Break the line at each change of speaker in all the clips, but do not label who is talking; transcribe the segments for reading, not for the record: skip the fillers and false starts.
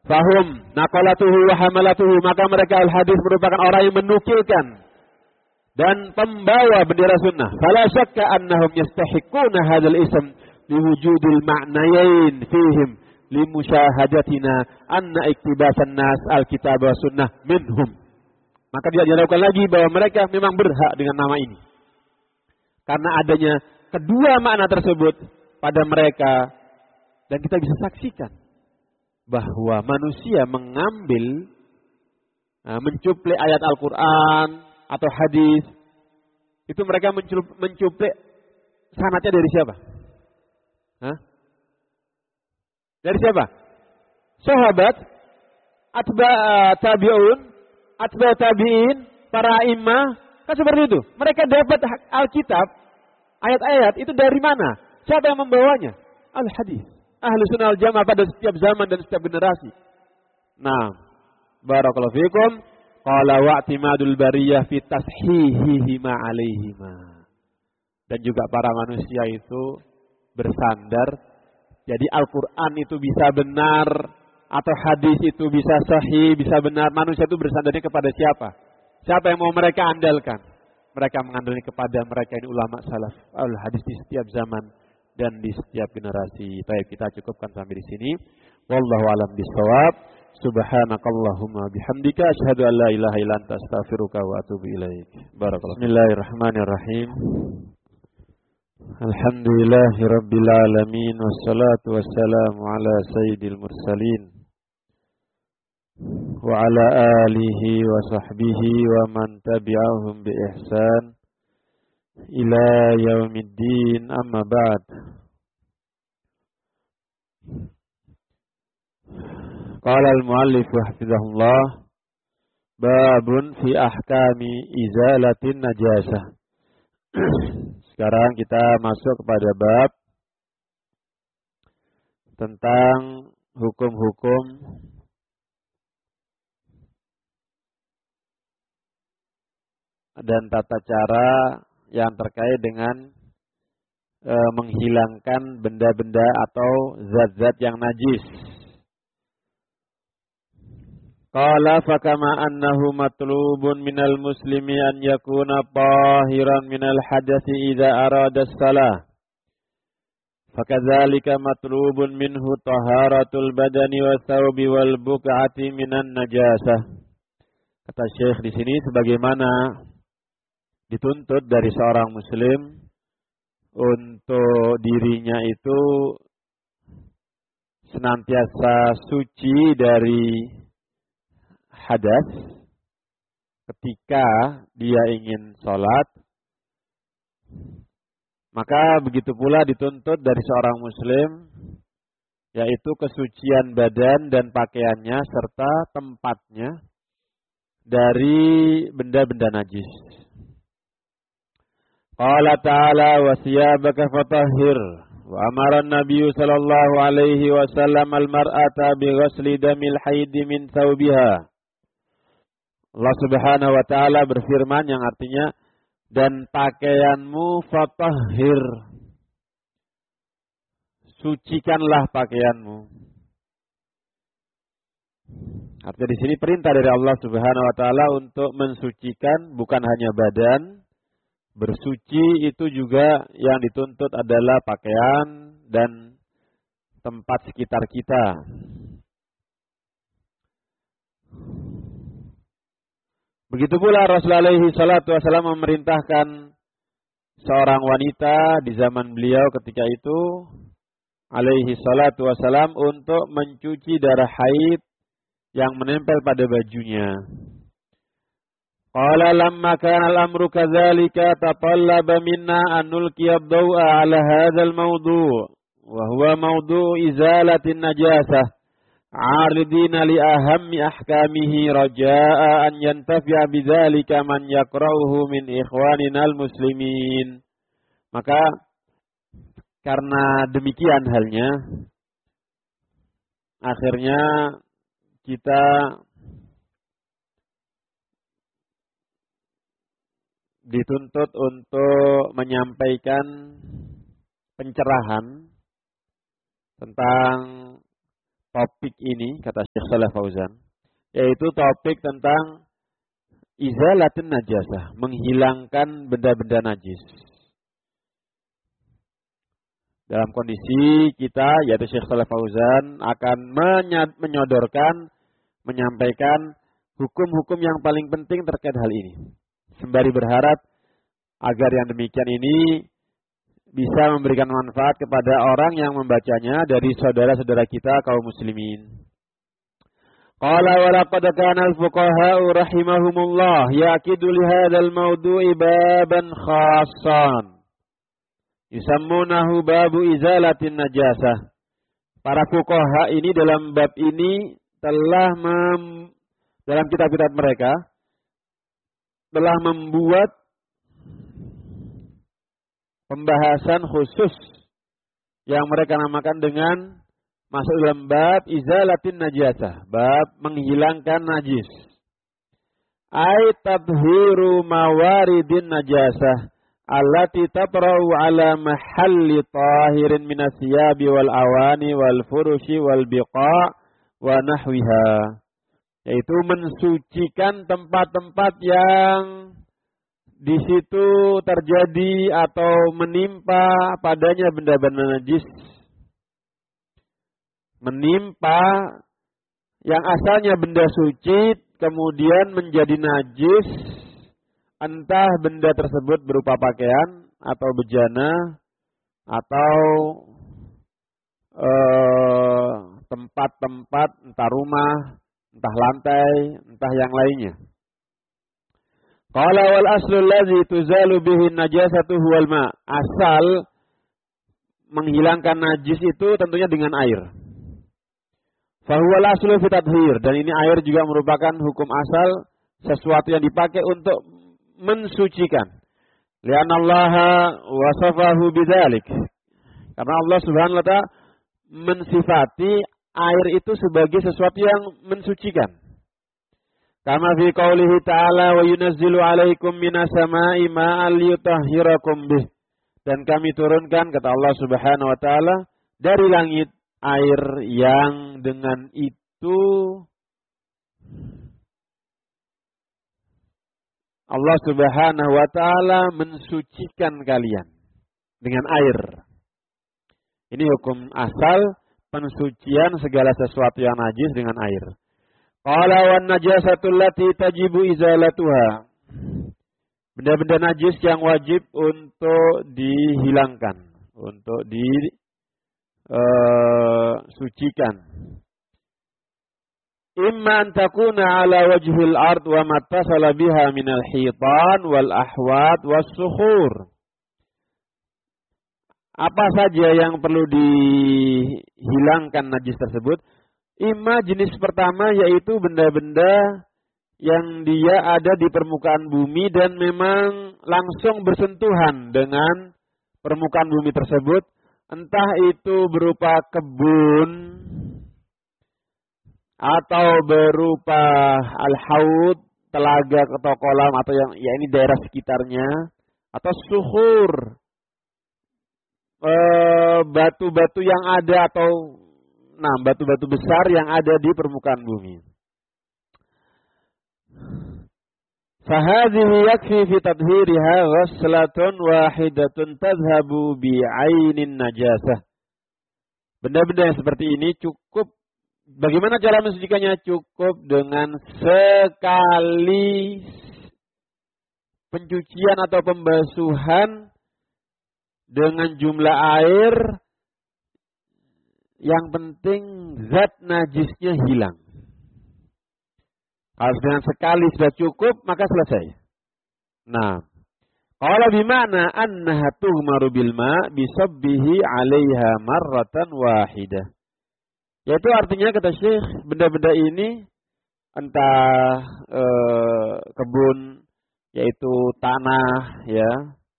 Fahum naqalatuhu wa hamalatuhu, maka mereka al-hadis merupakan orang yang menukilkan dan pembawa bendera sunnah. Fala syakka annahum yastahiquna hadzal ism liwujudil ma'nayain fihim limusyahadatina anna iktibasan nas al-kitab wa sunnah minhum. Maka tidak diragukan lagi bahwa mereka memang berhak dengan nama ini. Karena adanya kedua makna tersebut pada mereka, dan kita bisa saksikan bahwa manusia mengambil, mencuplik ayat Al-Quran atau hadis, itu mereka mencuplik sanadnya dari siapa? Dari siapa? Sahabat, atba tabi'un, atba tabi'in, para imam, kan seperti itu. Mereka dapat Alkitab, ayat-ayat itu dari mana? Siapa yang membawanya? Al-hadis. Ahlu sunnah al-jamaah pada setiap zaman dan setiap generasi. Nah, barakallahu fikum. Qala wa'timadul bariyah fi tashihihima alaihima. Dan juga para manusia itu bersandar. Jadi Al-Quran itu bisa benar, atau hadis itu bisa sahih, bisa benar. Manusia itu bersandarnya kepada siapa? Siapa yang mau mereka andalkan? Mereka mengandalkan kepada mereka ini ulama salaf al-hadis di setiap zaman dan di setiap generasi. Baik, kita cukupkan sampai di sini. Wallahu a'lam bishawab. Subhanakallahumma bihamdika asyhadu an la ilaha illa anta astaghfiruka wa atubu ilaik. Barakallahu. Bismillahirrahmanirrahim. Alhamdulillahi rabbil alamin wassalatu wassalamu ala sayyidil mursalin wa ala alihi wa sahbihi wa man tabi'ahum bi ihsan ila yaumiddin, amma ba'd. Qala al-muallif hafizahullah, babun fi ahkami izalatin najasah. Sekarang kita masuk kepada bab tentang hukum-hukum dan tata cara yang terkait dengan menghilangkan benda-benda atau zat-zat yang najis. Qala fakama annahu matlubun minal muslimi an yakuna tahiran minal hadathi idza arada as-salah. Fakadzalika matlubun minhu taharatul badani wa thawbi wal buq'ati minan najasah. Kata Syekh di sini, sebagaimana dituntut dari seorang muslim untuk dirinya itu senantiasa suci dari hadas ketika dia ingin sholat, maka begitu pula dituntut dari seorang muslim, yaitu kesucian badan dan pakaiannya serta tempatnya dari benda-benda najis. Qala ta'ala wa siyabaka fatahhir wa amara an-nabiy sallallahu alaihi wasallam al-mar'ata bi ghusli damil haid min thawbiha. Allah Subhanahu wa taala berfirman yang artinya, dan pakaianmu fatahhir, sucikanlah pakaianmu. Artinya di sini perintah dari Allah Subhanahu wa taala untuk mensucikan bukan hanya badan, bersuci itu juga yang dituntut adalah pakaian dan tempat sekitar kita. Begitu pula Rasulullah alaihi salatu wasallam memerintahkan seorang wanita di zaman beliau ketika itu alaihi salatu wasallam untuk mencuci darah haid yang menempel pada bajunya. Qala lamma kana al-amru kadzalika tatallaba minna an nulqiya ad-daw'a 'ala hadzal mawdu' wa huwa mawdu' izalatin najasah. Aridina li ahammi ahkamihi raja'a an yantafi'a bidzalika man yaqra'uhu min ikhwanina al-muslimin. Maka karena demikian halnya, akhirnya kita dituntut untuk menyampaikan pencerahan tentang topik ini, kata Syekh Shalih Fauzan, yaitu topik tentang izalatin najasah, menghilangkan benda-benda najis. Dalam kondisi kita, yaitu Syekh Shalih Fauzan akan menyodorkan, menyampaikan hukum-hukum yang paling penting terkait hal ini. Sembari berharap agar yang demikian ini bisa memberikan manfaat kepada orang yang membacanya dari saudara-saudara kita kaum muslimin. Qala wa laqad kana al-fuqaha'u rahimahumullah yaqidu li hadzal mawdu'i baban khassan yusammunahu babu izalatin najasah. Para fuqaha ini dalam bab ini telah dalam kitab-kitab mereka telah membuat pembahasan khusus yang mereka namakan dengan masuk dalam bab izalatin najasah, bab menghilangkan najis. Ai tabhiru mawaridin najasah allati tabra'u ala mahalli tahirin minas siyabi wal awani wal furushi wal biqa' wa nahwiha. Yaitu mensucikan tempat-tempat yang di situ terjadi atau menimpa padanya benda-benda najis. Menimpa yang asalnya benda suci kemudian menjadi najis, entah benda tersebut berupa pakaian atau bejana atau tempat-tempat, entah rumah, entah lantai, entah yang lainnya. Qala wal aslu allazi tuzalu bihi najasatu huwal ma. Asal menghilangkan najis itu tentunya dengan air. Fa huwal aslu fi tadhhir, dan ini air juga merupakan hukum asal sesuatu yang dipakai untuk mensucikan. Li'anna Allah wasafahu bidzalik. Karena Allah Subhanahu wa taala mensifati air itu sebagai sesuatu yang mensucikan. Kama fi qaulihi ta'ala wa yunazzilu 'alaikum minas sama'i ma'an liyutahhirakum bih. Dan kami turunkan, kata Allah Subhanahu wa taala, dari langit air yang dengan itu Allah Subhanahu wa taala mensucikan kalian dengan air. Ini hukum asal pensucian segala sesuatu yang najis dengan air. Qala wan najasatul lati tajibu izalatuha. Benda-benda najis yang wajib untuk dihilangkan, untuk disucikan. Imma an takuna ala wajhil ard wa mattasala biha minal hitan wal ahwat was sukhur. Apa saja yang perlu dihilangkan najis tersebut? Ima jenis pertama yaitu benda-benda yang dia ada di permukaan bumi dan memang langsung bersentuhan dengan permukaan bumi tersebut. Entah itu berupa kebun atau berupa al-haud, telaga atau kolam atau yang ya ini daerah sekitarnya, atau suhur, batu-batu yang ada atau batu-batu besar yang ada di permukaan bumi. Fahadhihi yakfi fi tadhhiriha ghaslatun wahidatun tadhhabu bi'ainin najasah. Benda-benda yang seperti ini cukup. Bagaimana cara mensucikannya? Cukup dengan sekali pencucian atau pembasuhan dengan jumlah air. Yang penting zat najisnya hilang. Kalau dengan sekali sudah cukup, maka selesai. Nah, kalau bimana annaha tuhmaru bil ma bisabbihi 'alaiha marratan wahidah. Yaitu artinya kata Syekh, benda-benda ini entah kebun, yaitu tanah, ya,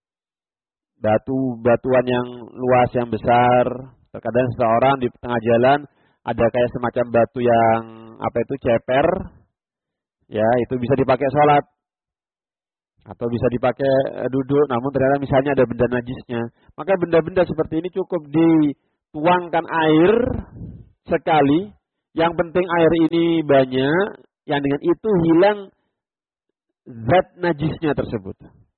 batuan yang luas yang besar. Terkadang seseorang di tengah jalan ada kayak semacam batu yang ceper, ya itu bisa dipakai sholat atau bisa dipakai duduk. Namun ternyata misalnya ada benda najisnya, maka benda-benda seperti ini cukup dituangkan air sekali Yang penting air ini banyak, yang dengan itu hilang zat najisnya tersebut.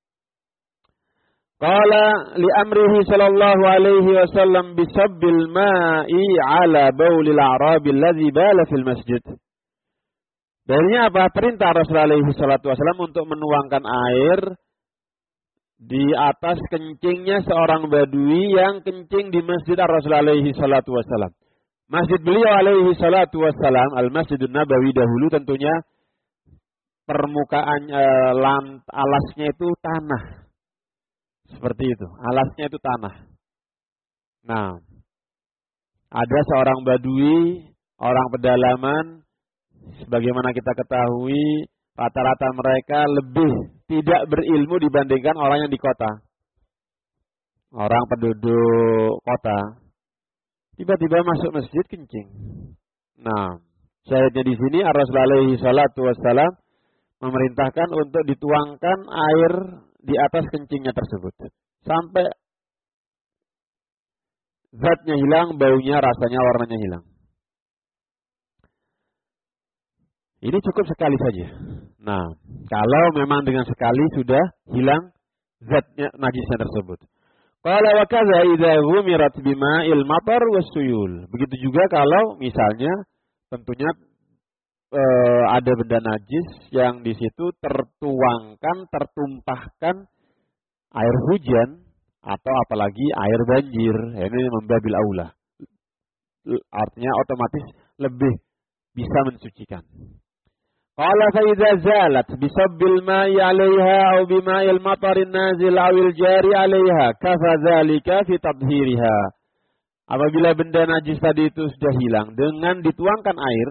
Qala li amrihi sallallahu alaihi wasallam bisabbil ma'i ala baulil a'rabi alladhi bala fil masjid. Darinya apa? Perintah Rasulullah alaihi salatu wasallam untuk menuangkan air di atas kencingnya seorang badui yang kencing di masjid Rasulullah alaihi salatu wasallam. Masjid beliau alaihi salatu wasallam, Al-Masjidun Nabawi dahulu tentunya permukaan alasnya itu tanah. Seperti itu, alasnya itu tanah. Nah, ada seorang badui, orang pedalaman, sebagaimana kita ketahui, rata-rata mereka lebih tidak berilmu dibandingkan orang yang di kota. Orang penduduk kota, tiba-tiba masuk masjid kencing. Nah, syahidnya di sini Rasulullah alaihi salatu wassalam memerintahkan untuk dituangkan air di atas kencingnya tersebut. Sampai zatnya hilang, baunya, rasanya, warnanya hilang. Ini cukup sekali saja. Nah, kalau memang dengan sekali sudah hilang zatnya, najisnya tersebut. Qala wa kadza idza ghumirat bima'il matar wassuyul. Begitu juga kalau misalnya tentunya ada benda najis yang di situ tertuangkan, tertumpahkan air hujan atau apalagi air banjir. Ini membabil aula. Artinya otomatis lebih bisa mensucikan. Qala fa idza zalat bisabbil ma'i 'alaiha aw bima'il matarin nazil awil jari 'alaiha kafa dzalika fi tadhhiriha. Apabila benda najis tadi itu sudah hilang dengan dituangkan air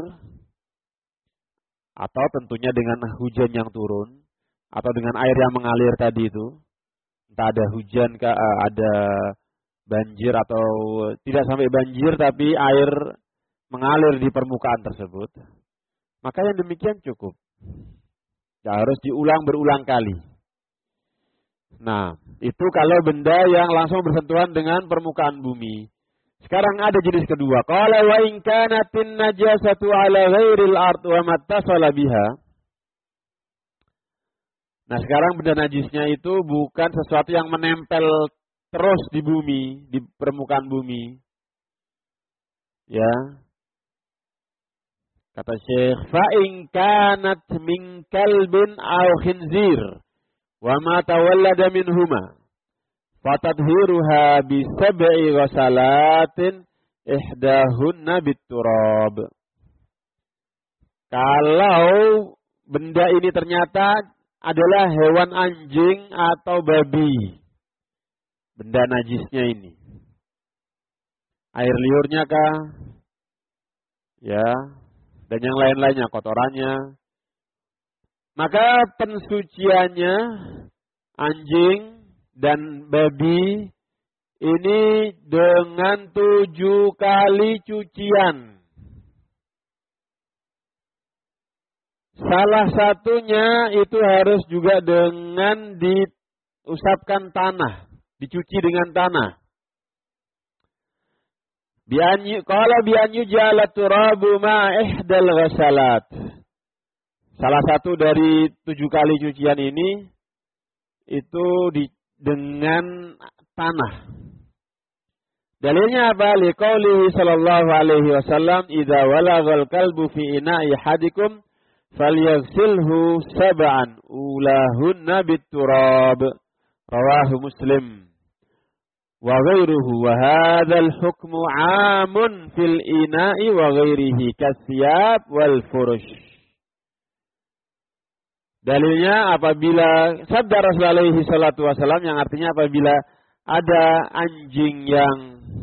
atau tentunya dengan hujan yang turun atau dengan air yang mengalir tadi itu, entah ada hujan ada banjir atau tidak sampai banjir tapi air mengalir di permukaan tersebut, maka yang demikian cukup. Ya, harus diulang berulang kali. Nah, itu kalau benda yang langsung bersentuhan dengan permukaan bumi. Sekarang ada jenis kedua. Qala wa in kanatin najasatu ala ghairil ard wa mattasala biha. Nah, sekarang benda najisnya itu bukan sesuatu yang menempel terus di bumi, di permukaan bumi. Ya. Kata Syekh, fa in kanat min kalbin aw khinzir wa ma tawallada minhuma fatadhiruha bi sab'i ghasalatin ihdahunna bit-turab. Kalau benda ini ternyata adalah hewan anjing atau babi, benda najisnya ini, air liurnya kah, ya, dan yang lain-lainnya, kotorannya, maka pensuciannya anjing dan babi ini dengan 7 kali cucian. Salah satunya itu harus juga dengan diusapkan tanah, dicuci dengan tanah. Qala bi an yujala turabu ma ihdal ghasalat. Salah satu dari 7 kali cucian ini itu dengan tanah. Dalilnya apa? Liqaulihi sallallahu alaihi wasallam, "Idza walaghal kalbu fi ina'i hadikum falyaghsilhu sab'an ulahunna bit-turab." Rawahu Muslim wa ghairuhu wa hadzal hukmu 'amun fil ina'i wa ghairihi kasyab wal furush. Dalilnya apabila sabda Rasulullah alaihi salatu wasallam yang artinya apabila ada anjing yang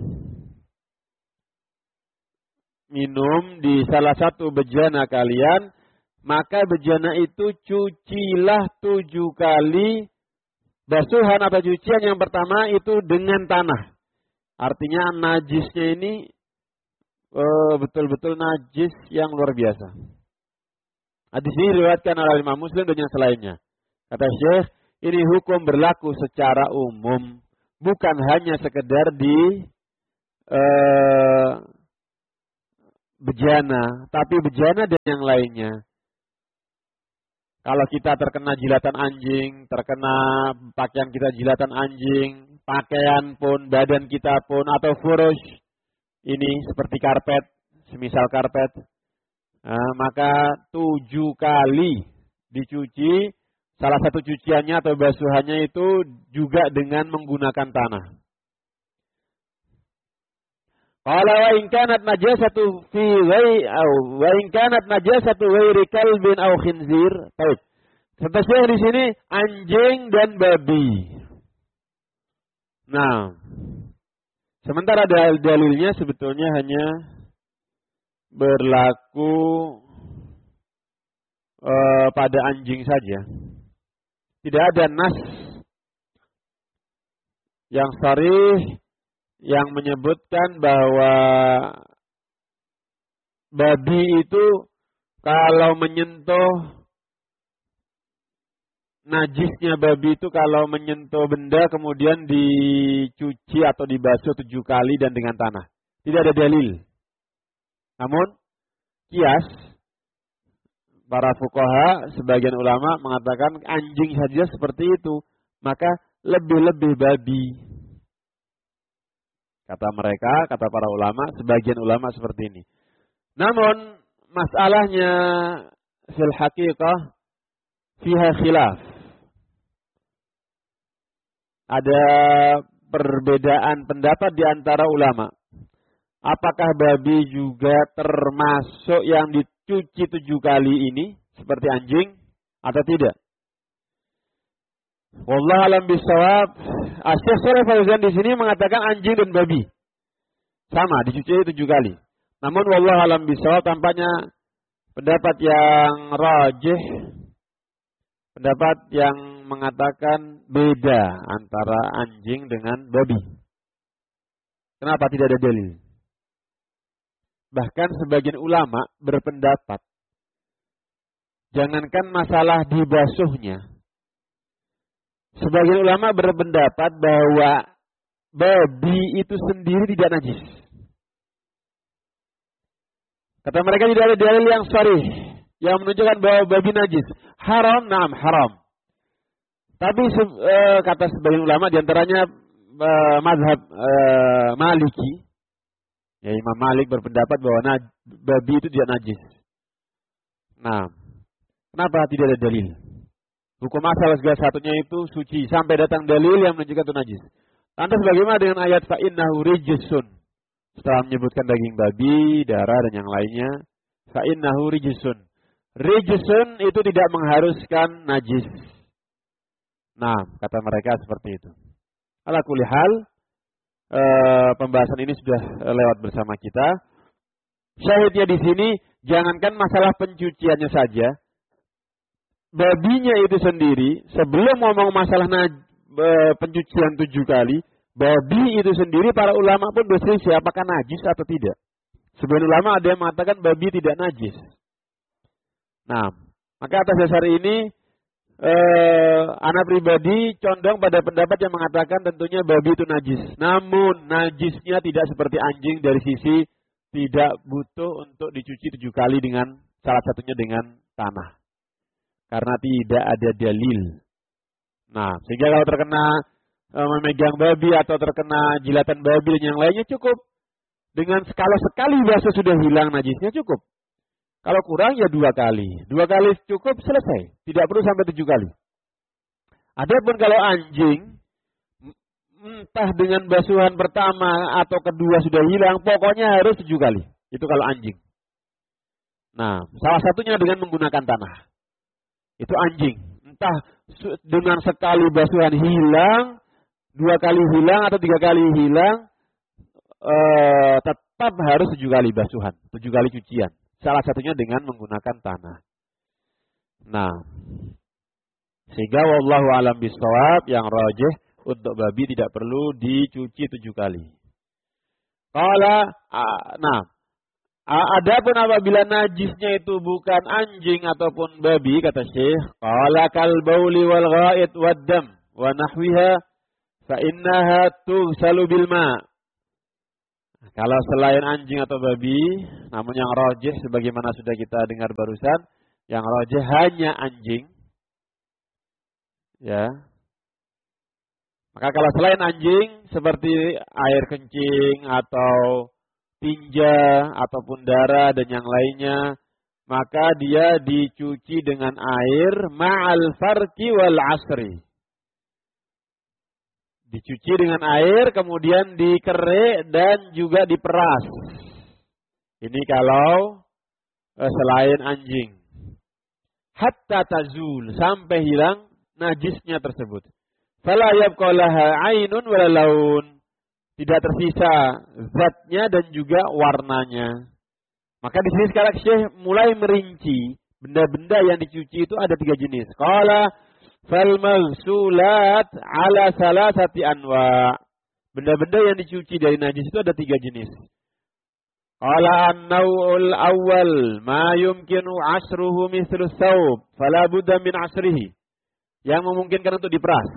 minum di salah satu bejana kalian, maka bejana itu cucilah 7 kali. Basuhan atau cucian yang pertama itu dengan tanah. Artinya najisnya ini betul-betul najis yang luar biasa. Hadis ini diriwayatkan oleh Imam Muslim dan yang selainnya. Kata Syekh, ini hukum berlaku secara umum, bukan hanya sekedar di bejana, tapi bejana dan yang lainnya. Kalau kita terkena jilatan anjing, terkena pakaian kita jilatan anjing, pakaian pun, badan kita pun, atau furush, ini seperti karpet, semisal karpet, maka 7 kali dicuci. Salah satu cuciannya atau basuhannya itu juga dengan menggunakan tanah. Qala wa in kanat najasatu fi wa in kanat najasatu ghairi kalbin aw khinzir. Baik. Seterusnya di sini anjing dan babi. Nah, sementara dalilnya sebetulnya hanya berlaku pada anjing saja. Tidak ada nas yang sharih yang menyebutkan bahwa babi itu kalau menyentuh najisnya babi itu kalau menyentuh benda kemudian dicuci atau dibasuh 7 kali dan dengan tanah. Tidak ada dalil. Namun kias para fuqaha, sebagian ulama mengatakan anjing saja seperti itu, maka lebih-lebih babi. Kata mereka, kata para ulama, sebagian ulama seperti ini. Namun masalahnya fil haqiqah fiha khilaf. Ada perbedaan pendapat di antara ulama. Apakah babi juga termasuk yang dicuci 7 kali ini seperti anjing atau tidak? Wallahu alam bisawab. Syekh Shalih Fauzan di sini mengatakan anjing dan babi sama dicuci 7 kali. Namun wallahu alam bisawab tampaknya pendapat yang rajih, pendapat yang mengatakan beda antara anjing dengan babi. Kenapa tidak ada dalil? Bahkan sebagian ulama berpendapat, jangankan masalah dibasuhnya, sebagian ulama berpendapat bahwa babi itu sendiri tidak najis. Kata mereka tidak ada dalil yang sharih yang menunjukkan bahwa babi najis. Haram, naam haram. Tapi kata sebagian ulama diantaranya mazhab Maliki. Ya, Imam Malik berpendapat bahwa babi itu tidak najis. Nah, kenapa tidak ada dalil? Hukum asal segala satunya itu suci sampai datang dalil yang menunjukkan itu najis. Lantas bagaimana dengan ayat fa innahu rijsun? Setelah menyebutkan daging babi, darah dan yang lainnya, fa innahu rijsun. Rijsun itu tidak mengharuskan najis. Nah, kata mereka seperti itu. Ala kulli hal, pembahasan ini sudah lewat bersama kita. Syahidnya di sini, jangankan masalah pencuciannya saja, babinya itu sendiri, sebelum ngomong masalah pencucian 7 kali, babi itu sendiri para ulama pun berselisih apakah najis atau tidak. Sebagian ulama ada yang mengatakan babi tidak najis. Nah, maka atas dasar ini, anak pribadi condong pada pendapat yang mengatakan tentunya babi itu najis. Namun najisnya tidak seperti anjing dari sisi tidak butuh untuk dicuci 7 kali dengan salah satunya dengan tanah. Karena tidak ada dalil. Nah, sehingga kalau terkena memegang babi atau terkena jilatan babi dan yang lainnya cukup. Dengan kalau sekali basuh sudah hilang najisnya cukup. Kalau kurang ya 2 kali. 2 kali cukup, selesai. Tidak perlu sampai 7 kali. Adapun kalau anjing, entah dengan basuhan pertama atau kedua sudah hilang, pokoknya harus 7 kali. Itu kalau anjing. Nah, salah satunya dengan menggunakan tanah. Itu anjing. Entah dengan sekali basuhan hilang, 2 kali hilang atau 3 kali hilang, tetap harus 7 kali basuhan. 7 kali cucian. Salah satunya dengan menggunakan tanah. Nah, sehingga wallahu alam bisawab yang rajih untuk babi tidak perlu dicuci 7 kali. Adapun apabila najisnya itu bukan anjing ataupun babi, kata Syekh, qala kal bauli wal ghaid wad dam wa nahwiha fa innaha tughsalu bil ma. Kalau selain anjing atau babi, namun yang rajih sebagaimana sudah kita dengar barusan, yang rajih hanya anjing. Ya. Maka kalau selain anjing seperti air kencing atau tinja ataupun darah dan yang lainnya, maka dia dicuci dengan air ma'al farqi wal asri. Dicuci dengan air, kemudian dikerek dan juga diperas. Ini kalau selain anjing. Hatta tazul, sampai hilang najisnya tersebut. Fala yabqa laha 'ainun wala laun. Tidak tersisa zatnya dan juga warnanya. Maka di sini sekarang Syekh mulai merinci benda-benda yang dicuci itu ada 3 jenis. Qala fal maghsulat ala salasati anwa. Benda-benda yang dicuci dari najis itu ada 3 jenis. Qala an-naw'ul awwal ma yumkinu 'asruhu mithlu thawb fala budda min 'asrihi. Yang memungkinkan untuk diperas.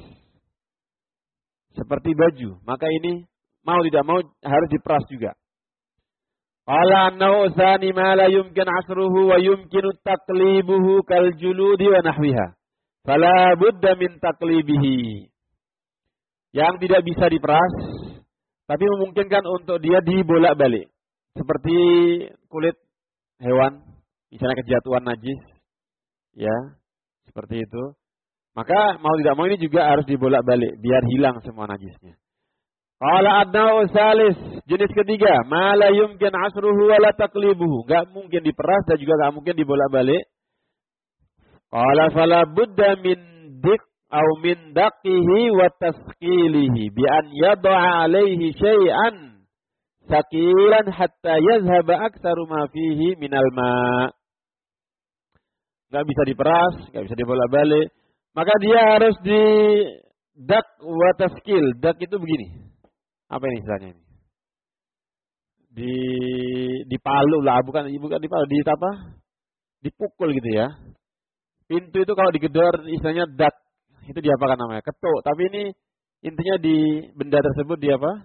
Seperti baju, maka ini mau tidak mau harus diperas juga. Qala an-naw'u tsani ma la yumkin 'asruhu wa yumkinu taqlibuhu kal juludi wa nahwiha. Fala budda min taqlibihi. Yang tidak bisa diperas tapi memungkinkan untuk dia dibolak-balik. Seperti kulit hewan, misalnya kejatuhan najis, ya, seperti itu. Maka mau tidak mau ini juga harus dibolak-balik biar hilang semua najisnya. Qala ad-naw'u tsalis, jenis ketiga, ma la yumkin 'asruhu wa la taqlibuhu, enggak mungkin diperas dan juga enggak mungkin dibolak-balik. Qala fala budda min dik au min daqihi wa tasqilihi bi an yad'a 'alaihi syai'an saqilan hatta yazhaba aktsaru ma fihi minal ma'. Enggak bisa diperas, enggak bisa dibolak-balik. Maka dia harus di dak wa taskil. Dak itu begini. Apa ini istilahnya ini? Dipalu lah, bukan dipalu, di apa? Dipukul gitu ya. Pintu itu kalau digedor istilahnya dak. Itu diapakan namanya? Ketuk. Tapi ini intinya di benda tersebut di apa?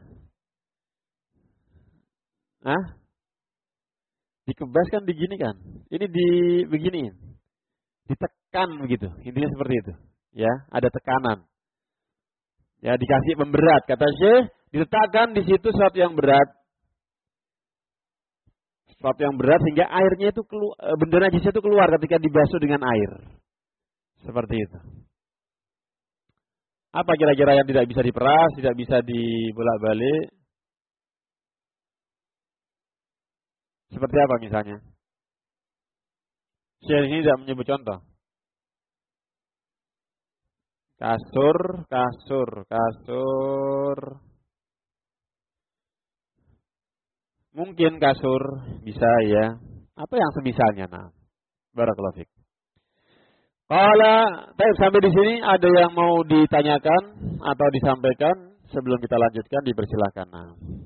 Hah? Dikebas kan digini kan? Ini beginiin. Ditekan begitu. Intinya seperti itu. Ya, ada tekanan. Ya, dikasih pemberat. Kata Syekh, diletakkan di situ sesuatu yang berat. Sesuatu yang berat sehingga airnya itu benda najisnya itu keluar ketika dibasuh dengan air. Seperti itu. Apa kira-kira yang tidak bisa diperas, tidak bisa dibolak-balik? Seperti apa misalnya? Syekh ini tidak menyebut contoh. Kasur. Mungkin kasur bisa ya. Apa yang semisalnya? Nah, barakallahu fiik. Sampai di sini ada yang mau ditanyakan atau disampaikan sebelum kita lanjutkan, dipersilakan. Nah.